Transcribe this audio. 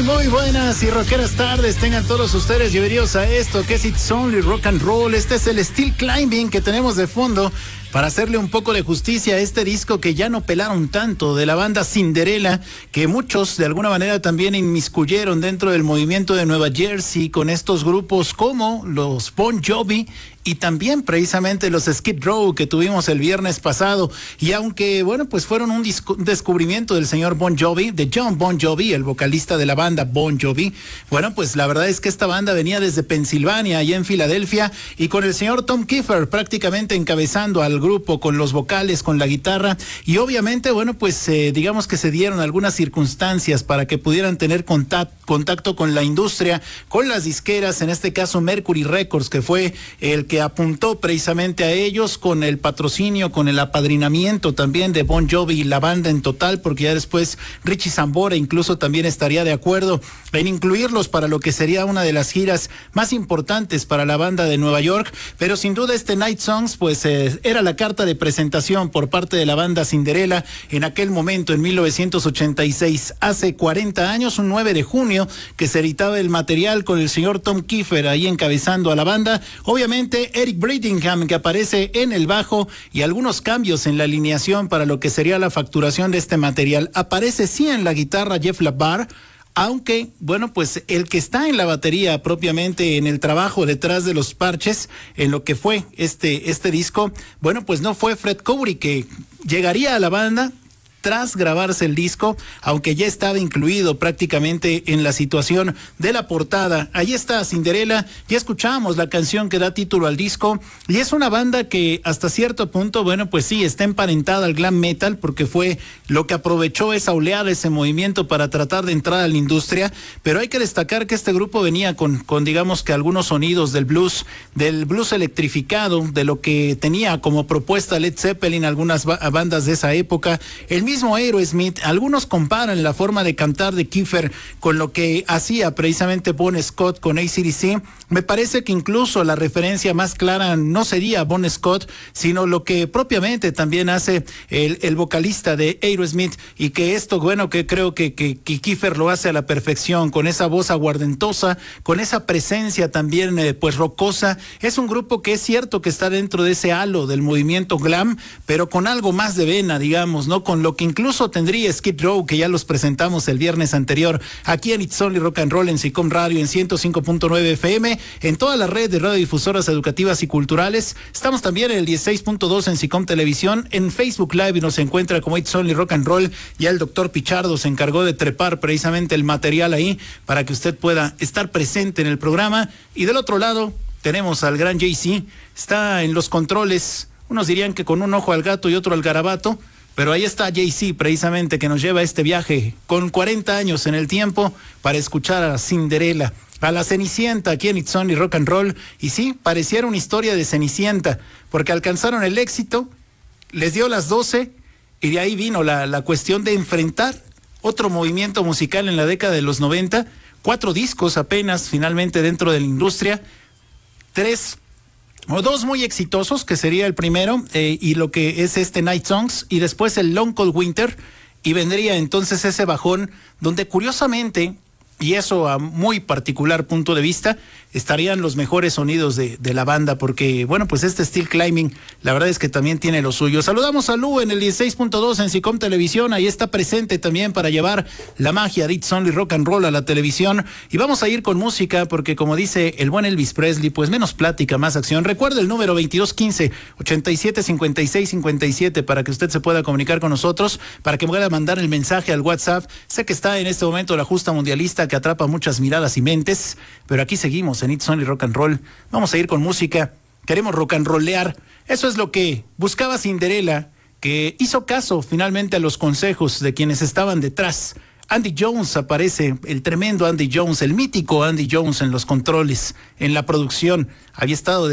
Muy buenas y rockeras tardes tengan todos ustedes. Bienvenidos a esto que es It's Only Rock and Roll. Este es el Steel Climbing que tenemos de fondo para hacerle un poco de justicia a este disco que ya no pelaron tanto, de la banda Cinderella, que muchos de alguna manera también inmiscuyeron dentro del movimiento de Nueva Jersey con estos grupos como los Bon Jovi y también precisamente los Skid Row que tuvimos el viernes pasado. Y aunque, bueno, pues fueron un descubrimiento del señor Bon Jovi, de John Bon Jovi, el vocalista de la banda Bon Jovi, bueno, pues la verdad es que esta banda venía desde Pensilvania, allá en Filadelfia, y con el señor Tom Kiefer prácticamente encabezando al grupo con los vocales, con la guitarra, y obviamente, bueno, pues digamos que se dieron algunas circunstancias para que pudieran tener contacto con la industria, con las disqueras, en este caso Mercury Records, que fue el que apuntó precisamente a ellos con el patrocinio, con el apadrinamiento también de Bon Jovi y la banda en total, porque ya después Richie Sambora incluso también estaría de acuerdo en incluirlos para lo que sería una de las giras más importantes para la banda de Nueva York. Pero sin duda este Night Songs pues era la carta de presentación por parte de la banda Cinderella en aquel momento, en 1986, hace 40 años, un 9 de junio, que se editaba el material con el señor Tom Kiefer ahí encabezando a la banda. Obviamente Eric Brittingham, que aparece en el bajo, y algunos cambios en la alineación para lo que sería la facturación de este material. Aparece sí en la guitarra Jeff Labar, aunque, bueno, pues el que está en la batería propiamente en el trabajo detrás de los parches, en lo que fue este disco, bueno, pues no fue Fred Coury, que llegaría a la banda tras grabarse el disco, aunque ya estaba incluido prácticamente en la situación de la portada. Ahí está Cinderella, ya escuchamos la canción que da título al disco, y es una banda que hasta cierto punto, bueno, pues sí, está emparentada al glam metal, porque fue lo que aprovechó esa oleada, ese movimiento para tratar de entrar a la industria. Pero hay que destacar que este grupo venía con digamos que algunos sonidos del blues electrificado, de lo que tenía como propuesta Led Zeppelin, algunas bandas de esa época, el mismo Aerosmith. Algunos comparan la forma de cantar de Kiefer con lo que hacía precisamente Bon Scott con AC/DC. Me parece que incluso la referencia más clara no sería Bon Scott, sino lo que propiamente también hace el vocalista de Aerosmith, y que esto, bueno, que creo que Kiefer lo hace a la perfección, con esa voz aguardentosa, con esa presencia también pues rocosa. Es un grupo que es cierto que está dentro de ese halo del movimiento glam, pero con algo más de vena, digamos, ¿no? Con lo que incluso tendría Skid Row, que ya los presentamos el viernes anterior aquí en It's Only Rock and Roll, en SICOM Radio, en 105.9 FM, en toda la red de radiodifusoras educativas y culturales. Estamos también en el 16.2 en SICOM Televisión, en Facebook Live, y nos encuentra como It's Only Rock and Roll. Ya el doctor Pichardo se encargó de trepar precisamente el material ahí para que usted pueda estar presente en el programa. Y del otro lado tenemos al gran JC, está en los controles. Unos dirían que con un ojo al gato y otro al garabato, pero ahí está JC precisamente, que nos lleva a este viaje con 40 años en el tiempo para escuchar a Cinderella, a la Cenicienta aquí en It's Only Rock and Roll. Y sí, pareciera una historia de Cenicienta, porque alcanzaron el éxito, les dio las 12, y de ahí vino la cuestión de enfrentar otro movimiento musical en la década de los 90, 4 discos apenas finalmente dentro de la industria, 2 muy exitosos, que sería el primero, y lo que es este Night Songs, y después el Long Cold Winter, y vendría entonces ese bajón donde curiosamente, y eso a muy particular punto de vista, estarían los mejores sonidos de la banda, porque, bueno, pues este Steel Climbing, la verdad es que también tiene lo suyo. Saludamos a Lu en el 16.2 en SICOM Televisión, ahí está presente también para llevar la magia de It's Only Rock and Roll a la televisión. Y vamos a ir con música, porque como dice el buen Elvis Presley, pues menos plática, más acción. Recuerda el número 2215-875657 para que usted se pueda comunicar con nosotros, para que me pueda mandar el mensaje al WhatsApp. Sé que está en este momento la justa mundialista que atrapa muchas miradas y mentes, pero aquí seguimos en It's Only Rock and Roll. Vamos a ir con música, queremos rock and rollear. Eso es lo que buscaba Cinderella, que hizo caso finalmente a los consejos de quienes estaban detrás. Andy Jones aparece, el tremendo Andy Jones, el mítico Andy Jones en los controles, en la producción. Había estado